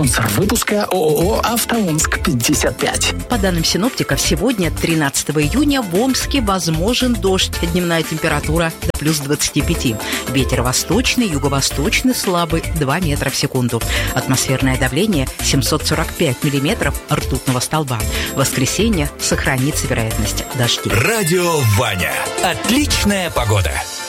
Спонсор выпуска ООО «АвтоОмск-55». По данным синоптиков, сегодня, 13 июня, в Омске возможен дождь. Дневная температура до плюс 25. Ветер восточный, юго-восточный, слабый, 2 метра в секунду. Атмосферное давление 745 миллиметров ртутного столба. В воскресенье сохранится вероятность дождей. Радио Ваня. Отличная погода.